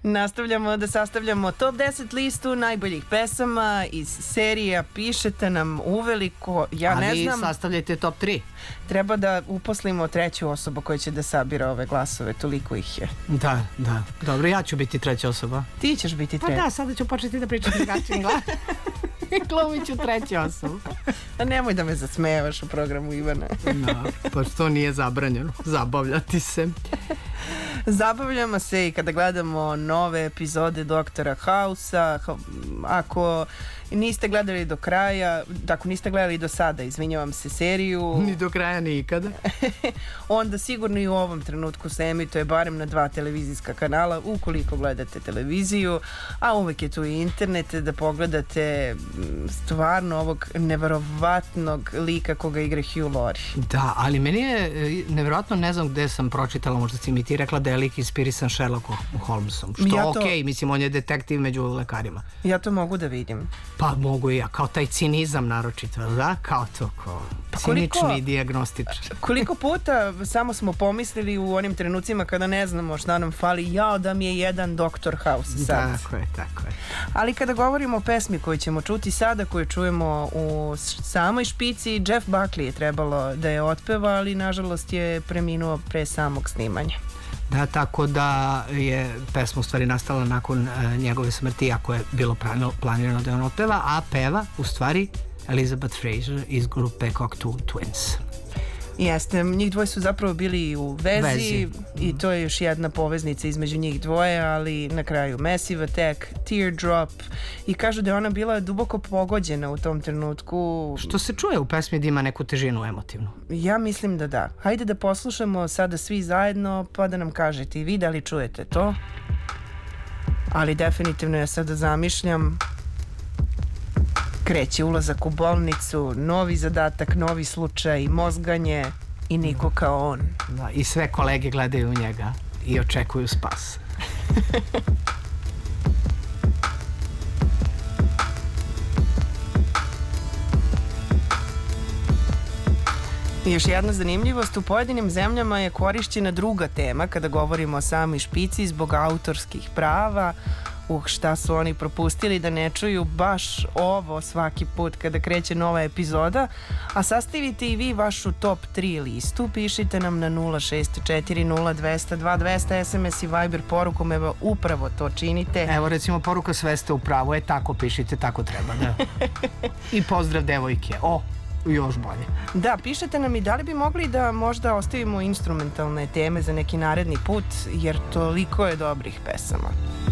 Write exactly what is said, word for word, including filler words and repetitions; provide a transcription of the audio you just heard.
Nastavljamo da sastavljamo top deset listu najboljih pesama iz serija. Pišete nam uveliko, ja ne znam. Ali sastavljajte top tri. Treba da uposlimo treću osobu koja će da sabira ove glasove, toliko ih je. Da, da. Dobro, ja ću biti treća osoba. Ti ćeš biti treća. Pa da, sada ću početi da pričam drugačijim glasom. Glumit ću treću osobu. A nemoj da me zasmevaš u programu, Ivana. Da, pa što nije zabranjeno. Zabavljati se. Zabavljamo se i kada gledamo nove epizode Doktora Hausa. Ako niste gledali do kraja, ako niste gledali do sada, izvinjavam se, seriju, ni do kraja nikada, onda sigurno i u ovom trenutku se emituje barem na dva televizijska kanala ukoliko gledate televiziju, a uvek je tu i internet da pogledate stvarno ovog neverovatnog lika koga igra Hugh Laurie. Da, ali meni je neverovatno, ne znam gde sam pročitala, možda si mi ti rekla da je lik inspirisan Sherlockom Holmesom, što ja to, ok, mislim on je detektiv među lekarima. Ja to mogu da vidim. Pa mogu i ja, kao taj cinizam naročito, da? Kao to, kao cinični dijagnostičar. Koliko puta samo smo pomislili u onim trenucima kada ne znamo šta nam fali, jao da mi je jedan doktor House sad. Tako je, tako je. Ali kada govorimo o pesmi koju ćemo čuti sada, koju čujemo u samoj špici, Jeff Buckley je trebalo da je otpeva, ali nažalost je preminuo pre samog snimanja. Da, tako da je pesma u stvari nastala nakon uh, njegove smrti, ako je bilo planirano da je on otpeva, a peva u stvari Elizabeth Fraser iz grupe Cocteau Twins. Jeste, njih dvoje su zapravo bili u vezi, vezi. I to je još jedna poveznica između njih dvoje, ali na kraju Massive Attack, Teardrop, i kažu da je ona bila duboko pogođena u tom trenutku. Što se čuje u pesmi da ima neku težinu emotivnu. Ja mislim da da. Hajde da poslušamo sada svi zajedno pa da nam kažete i vi da li čujete to. Ali definitivno ja sada zamišljam, kreće ulazak u bolnicu, novi zadatak, novi slučaj, mozganje i niko kao on. Da, i sve kolege gledaju u njega i očekuju spas. Još jedna zanimljivost, u pojedinim zemljama je korišćena druga tema kada govorimo o samoj špici zbog autorskih prava. Uh, šta su oni propustili da ne čuju baš ovo svaki put kada kreće nova epizoda. A sastavite i vi vašu top tri listu, pišite nam na nula šest četiri nula dva zero dva dva zero zero, S M S i Viber porukom, evo upravo to činite. Evo recimo poruka sve ste u pravu, je tako pišite, tako treba, da. I pozdrav devojke, o, još bolje. Da, pišete nam i da li bi mogli da možda ostavimo instrumentalne teme za neki naredni put, jer toliko je dobrih pesama.